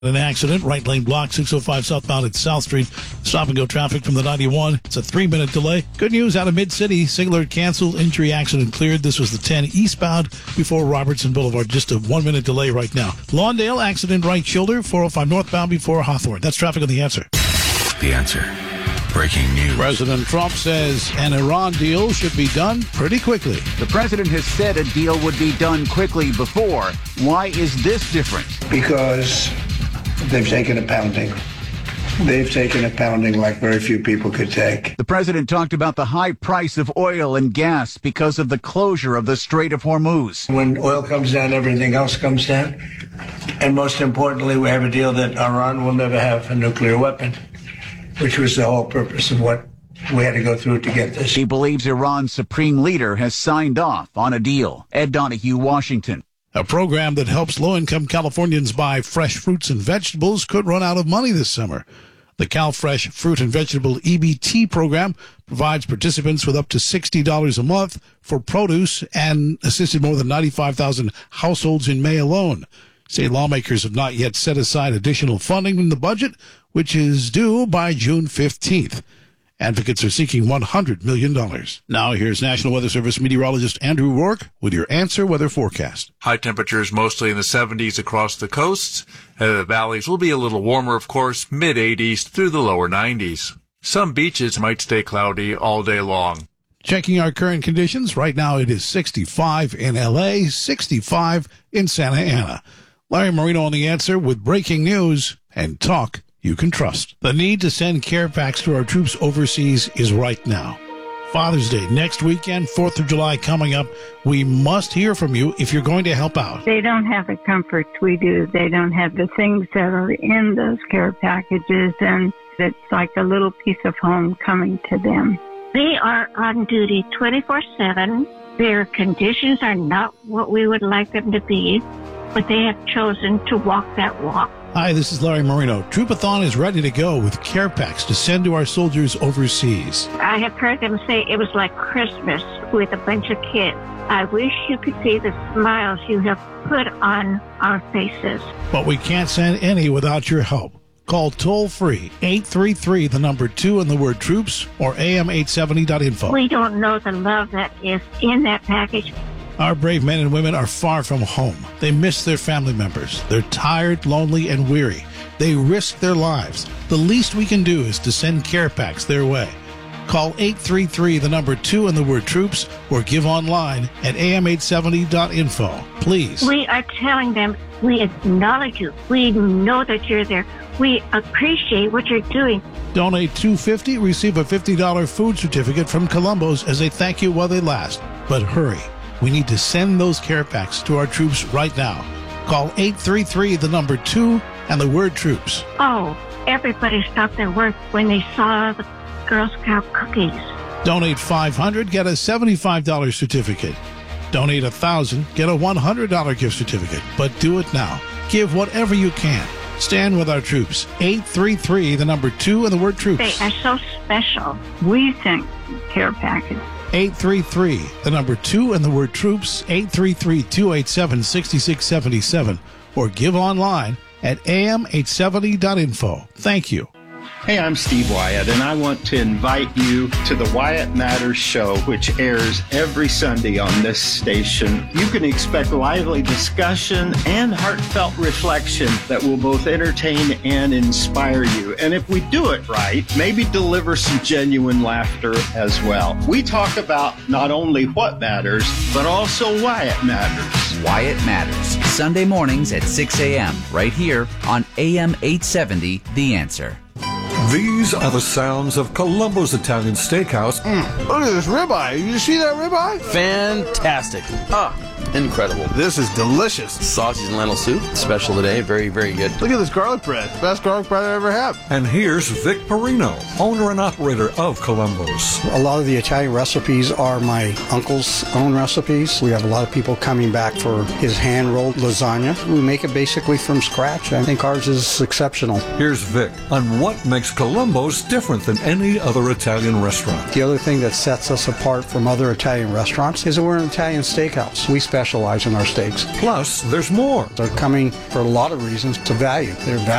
An accident, right lane block, 605 southbound at South Street. Stop and go traffic from the 91. It's a 3-minute delay. Good news out of Mid-City. Singular canceled, injury accident cleared. This was the 10 eastbound before Robertson Boulevard. Just a 1-minute delay right now. Lawndale, accident right shoulder, 405 northbound before Hawthorne. That's traffic on The Answer. The Answer. Breaking news. President Trump says an Iran deal should be done pretty quickly. The president has said a deal would be done quickly before. Why is this different? Because they've taken a pounding. They've taken a pounding like very few people could take. The president talked about the high price of oil and gas because of the closure of the Strait of Hormuz. When oil comes down, everything else comes down. And most importantly, we have a deal that Iran will never have a nuclear weapon, which was the whole purpose of what we had to go through to get this. He believes Iran's supreme leader has signed off on a deal. Ed Donahue, Washington. A program that helps low-income Californians buy fresh fruits and vegetables could run out of money this summer. The CalFresh Fruit and Vegetable EBT program provides participants with up to $60 a month for produce and assisted more than 95,000 households in May alone. State lawmakers have not yet set aside additional funding in the budget, which is due by June 15th. Advocates are seeking $100 million. Now here's National Weather Service meteorologist Andrew Rourke with your Answer Weather forecast. High temperatures mostly in the 70s across the coasts. The valleys will be a little warmer, of course, mid-80s through the lower 90s. Some beaches might stay cloudy all day long. Checking our current conditions, right now it is 65 in L.A., 65 in Santa Ana. Larry Marino on The Answer with breaking news and talk you can trust. The need to send care packs to our troops overseas is right now. Father's Day next weekend, 4th of July coming up. We must hear from you if you're going to help out. They don't have the comforts we do. They don't have the things that are in those care packages, and it's like a little piece of home coming to them. They are on duty 24/7. Their conditions are not what we would like them to be, but they have chosen to walk that walk. Hi, this is Larry Marino. Troopathon is ready to go with care packs to send to our soldiers overseas. I have heard them say it was like Christmas with a bunch of kids. I wish you could see the smiles you have put on our faces. But we can't send any without your help. Call toll-free 833, the number 2 and the word troops, or am870.info. We don't know the love that is in that package. Our brave men and women are far from home. They miss their family members. They're tired, lonely, and weary. They risk their lives. The least we can do is to send care packs their way. Call 833, the number 2 and the word troops, or give online at am870.info. Please. We are telling them we acknowledge you. We know that you're there. We appreciate what you're doing. Donate $250, receive a $50 food certificate from Columbo's as a thank you while they last. But hurry. We need to send those care packs to our troops right now. Call 833, the number 2 and the word troops. Oh, everybody stopped their work when they saw the Girl Scout cookies. Donate $500, get a $75 certificate. Donate $1,000, get a $100 gift certificate. But do it now. Give whatever you can. Stand with our troops. 833, the number 2 and the word troops. They are so special. We think care package. 833, the number 2 and the word troops, 833-287-6677, or give online at am870.info. Thank you. Hey, I'm Steve Wyatt, and I want to invite you to the Wyatt Matters Show, which airs every Sunday on this station. You can expect lively discussion and heartfelt reflection that will both entertain and inspire you. And if we do it right, maybe deliver some genuine laughter as well. We talk about not only what matters, but also why it matters. Wyatt Matters, Sunday mornings at 6 a.m., right here on AM 870, The Answer. These are the sounds of Columbo's Italian Steakhouse. Look at this ribeye. You see that ribeye? Fantastic. Incredible. This is delicious. Sausage and lentil soup, special today. Very, very good. Look at this garlic bread. Best garlic bread I ever had. And here's Vic Perino, owner and operator of Columbo's. A lot of the Italian recipes are my uncle's own recipes. We have a lot of people coming back for his hand-rolled lasagna. We make it basically from scratch. I think ours is exceptional. Here's Vic on what makes makes Columbo's different than any other Italian restaurant. The other thing that sets us apart from other Italian restaurants is that we're an Italian steakhouse. We specialize in our steaks. Plus, there's more. They're coming for a lot of reasons to value. They're